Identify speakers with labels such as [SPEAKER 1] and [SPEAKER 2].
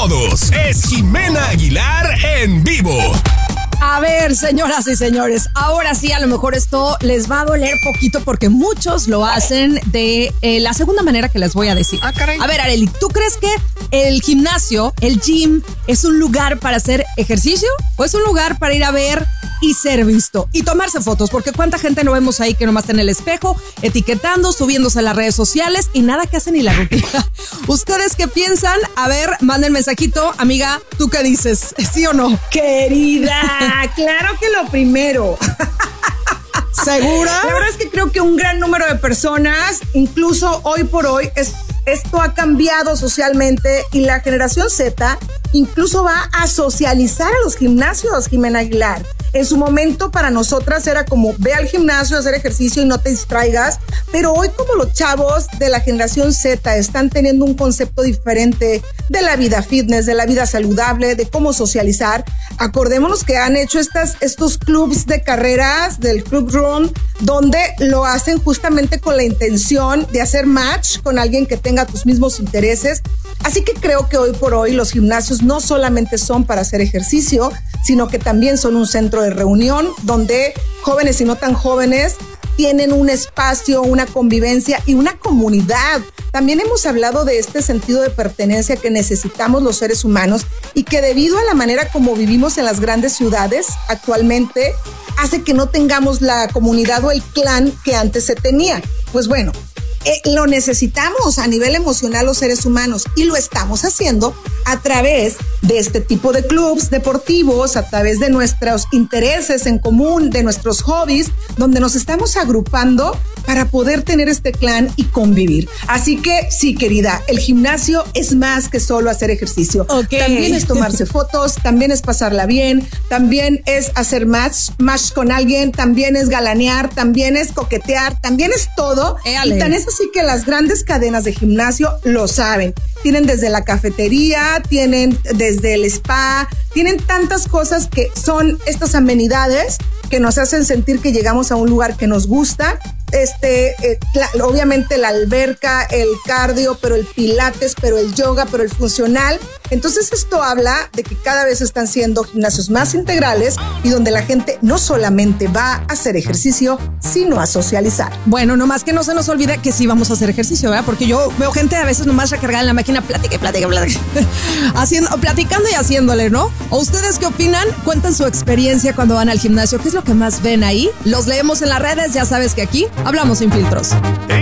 [SPEAKER 1] todos. Es Jimena Aguilar en vivo.
[SPEAKER 2] A ver, señoras y señores, ahora sí, a lo mejor esto les va a doler poquito porque muchos lo hacen de la segunda manera que les voy a decir.
[SPEAKER 1] Ah, caray.
[SPEAKER 2] A ver, Arely, ¿tú crees que el gimnasio, el gym, es un lugar para hacer ejercicio o es un lugar para ir a ver y ser visto y tomarse fotos? Porque cuánta gente no vemos ahí que nomás está en el espejo, etiquetando, subiéndose a las redes sociales y nada que hacen ni la rutina. ¿Ustedes qué piensan? A ver, manden mensajito. Amiga, ¿tú qué dices? ¿Sí o no?
[SPEAKER 3] Querida, claro que lo primero.
[SPEAKER 2] ¿Segura?
[SPEAKER 3] La verdad es que creo que un gran número de personas, incluso hoy por hoy, esto ha cambiado socialmente y la generación Z incluso va a socializar a los gimnasios, Jimena Aguilar. En su momento para nosotras era como ve al gimnasio a hacer ejercicio y no te distraigas, pero hoy como los chavos de la generación Z están teniendo un concepto diferente de la vida fitness, de la vida saludable, de cómo socializar, acordémonos que han hecho estos clubs de carreras del Club Run, donde lo hacen justamente con la intención de hacer match con alguien que tenga tus mismos intereses. Así que creo que hoy por hoy los gimnasios no solamente son para hacer ejercicio, sino que también son un centro de reunión donde jóvenes y no tan jóvenes tienen un espacio, una convivencia y una comunidad. También hemos hablado de este sentido de pertenencia que necesitamos los seres humanos y que debido a la manera como vivimos en las grandes ciudades actualmente hace que no tengamos la comunidad o el clan que antes se tenía. Pues bueno, lo necesitamos a nivel emocional los seres humanos y lo estamos haciendo a través de este tipo de clubs deportivos, a través de nuestros intereses en común, de nuestros hobbies, donde nos estamos agrupando para poder tener este clan y convivir. Así que sí, querida, el gimnasio es más que solo hacer ejercicio.
[SPEAKER 2] Okay.
[SPEAKER 3] También es tomarse fotos, también es pasarla bien, también es hacer match con alguien, también es galanear, también es coquetear, también es todo. Y tan es así que las grandes cadenas de gimnasio lo saben. Tienen desde la cafetería, tienen desde el spa, tienen tantas cosas que son estas amenidades que nos hacen sentir que llegamos a un lugar que nos gusta. Obviamente la alberca, el cardio, pero el pilates, pero el yoga, pero el funcional. Entonces esto habla de que cada vez están siendo gimnasios más integrales y donde la gente no solamente va a hacer ejercicio, sino a socializar.
[SPEAKER 2] Bueno, nomás que no se nos olvide que sí vamos a hacer ejercicio, ¿verdad? Porque yo veo gente a veces nomás recargada en la máquina, platicando y haciéndole, ¿no? ¿O ustedes qué opinan? Cuenten su experiencia cuando van al gimnasio. ¿Qué es lo que más ven ahí? Los leemos en las redes, ya sabes que aquí hablamos sin filtros.